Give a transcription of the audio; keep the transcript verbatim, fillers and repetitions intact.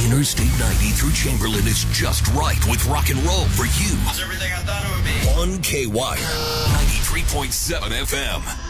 Interstate ninety through Chamberlain is just right with rock and roll for you. It's everything I thought it would be. On K-Wire, ninety-three point seven F M.